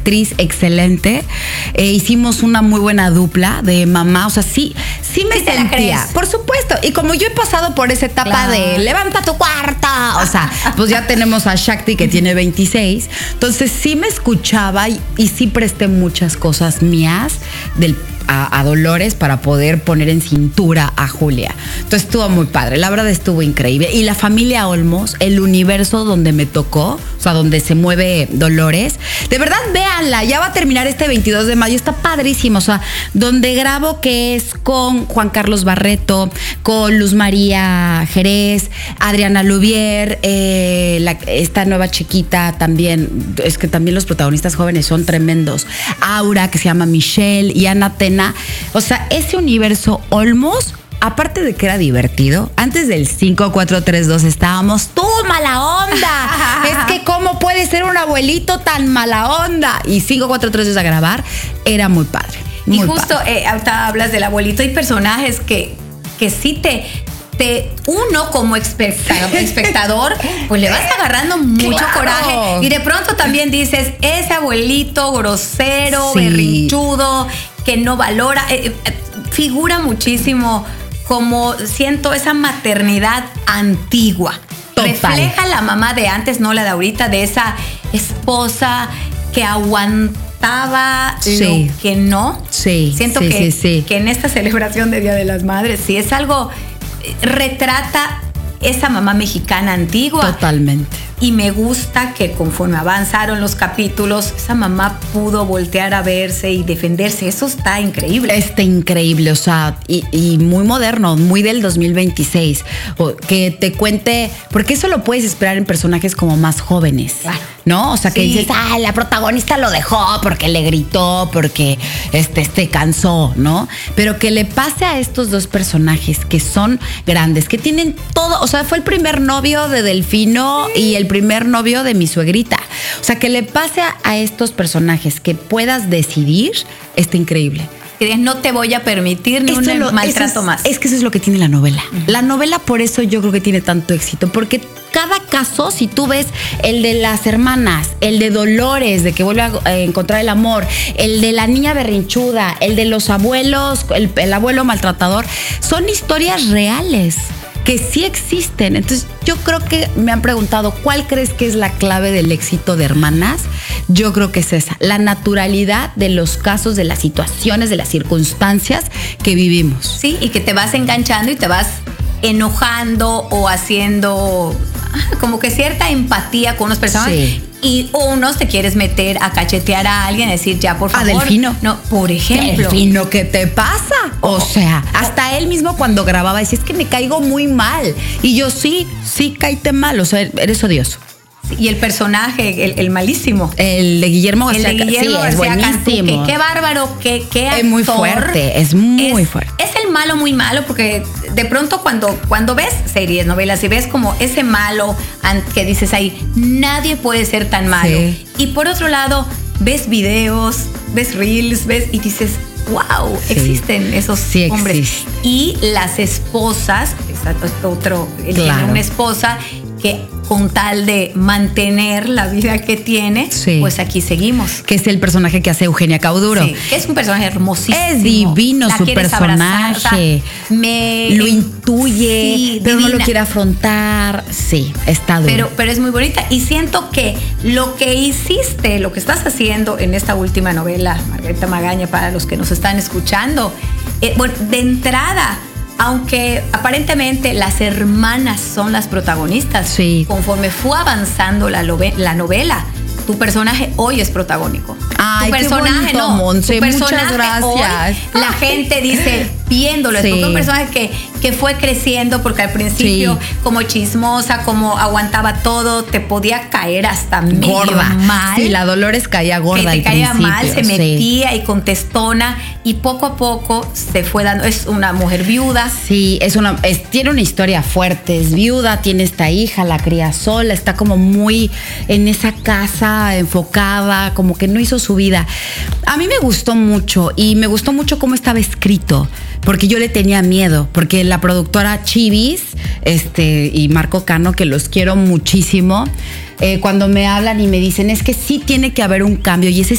actriz excelente. Hicimos una muy buena dupla de mamá. O sea, sí me sentía. Por supuesto. Y como yo he pasado por esa etapa de levanta tu cuarta. O sea, pues ya tenemos a Shakti que tiene 26. Entonces sí me escuchaba y sí presté muchas cosas mías a Dolores para poder poner en cintura a Julia. Entonces estuvo muy padre, la verdad estuvo increíble. Y la familia Olmos, el universo donde me tocó, o sea, donde se mueve Dolores, de verdad véanla, ya va a terminar este 22 de mayo, está padrísimo, o sea, donde grabo que es con Juan Carlos Barreto, con Luz María Jerez, Adriana Lubier, esta nueva chiquita también, es que también los protagonistas jóvenes son tremendos, Aura, que se llama Michelle, y Ana Tena. O sea, ese universo Olmos, aparte de que era divertido, antes del 5, 4, 3, 2 estábamos, ¡tú mala onda! Es que ¿cómo puede ser un abuelito tan mala onda? Y 5, 4, 3, 2 a grabar, era muy padre. Muy y justo, ahorita hablas del abuelito, hay personajes que sí uno como espectador, pues le vas agarrando mucho coraje. Y de pronto también dices, ese abuelito grosero, berrinchudo, que no valora, figura muchísimo como siento esa maternidad antigua. Total. Refleja la mamá de antes, no la de ahorita, de esa esposa que aguantaba lo que no. Siento que en esta celebración de Día de las Madres, sí es algo, retrata esa mamá mexicana antigua. Totalmente. Y me gusta que conforme avanzaron los capítulos, esa mamá pudo voltear a verse y defenderse. Eso está increíble. Está increíble, o sea, y muy moderno, muy del 2026. Que te cuente, porque eso lo puedes esperar en personajes como más jóvenes. Claro. ¿No? O sea, que dices, la protagonista lo dejó porque le gritó, porque se cansó, ¿no? Pero que le pase a estos dos personajes que son grandes, que tienen todo, o sea, fue el primer novio de Delfino y el primer novio de mi suegrita. O sea, que le pase a estos personajes que puedas decidir, está increíble. Que no te voy a permitir ni un maltrato más. Es que eso es lo que tiene la novela. La novela, por eso yo creo que tiene tanto éxito, porque cada caso, si tú ves el de las hermanas, el de Dolores, de que vuelve a encontrar el amor, el de la niña berrinchuda, el de los abuelos, el abuelo maltratador, son historias reales que sí existen. Entonces yo creo que me han preguntado ¿cuál crees que es la clave del éxito de Hermanas? Yo creo que es esa, la naturalidad de los casos, de las situaciones, de las circunstancias que vivimos. Sí, y que te vas enganchando y te vas enojando o haciendo como que cierta empatía con unas personas. Sí. Y unos te quieres meter a cachetear a alguien, decir ya, por favor. A Delfino. No, por ejemplo. Delfino, ¿qué te pasa? O sea, hasta él mismo cuando grababa decía, es que me caigo muy mal. Y yo, sí, cáete mal, o sea, eres odioso. Y el personaje, el malísimo. El de Guillermo García. El de Guillermo García, es buenísimo. Qué bárbaro, qué actor. Es muy fuerte, es muy fuerte. Es el malo muy malo, porque de pronto cuando ves series, novelas, y ves como ese malo que dices ahí, nadie puede ser tan malo. Sí. Y por otro lado, ves videos, ves reels, y dices, wow, existen esos hombres. Existe. Y las esposas, él tiene una esposa que con tal de mantener la vida que tiene, pues aquí seguimos. Que es el personaje que hace Eugenia Cauduro. Sí, que es un personaje hermosísimo. Es divino su personaje. Lo intuye, pero no lo quiere afrontar. Sí, está duro. Pero es muy bonita. Y siento que lo que hiciste, lo que estás haciendo en esta última novela, Margarita Magaña, para los que nos están escuchando, bueno, de entrada, aunque aparentemente las hermanas son las protagonistas, conforme fue avanzando la novela, tu personaje hoy es protagónico. Ay, tu personaje qué bonito, Monse, tu personaje muchas gracias. Hoy, la gente dice, viéndolo, es un personaje que fue creciendo, porque al principio como chismosa, como aguantaba todo, te podía caer hasta gorda, mal. Sí, la Dolores caía gorda al principio. Caía mal, se metía y contestona, y poco a poco se fue dando. Es una mujer viuda. Sí, tiene una historia fuerte, es viuda, tiene esta hija, la cría sola, está como muy en esa casa enfocada, como que no hizo su vida. A mí me gustó mucho, y me gustó mucho cómo estaba escrito, porque yo le tenía miedo, porque la productora Chivis y Marco Cano, que los quiero muchísimo, cuando me hablan y me dicen, es que sí tiene que haber un cambio, y ese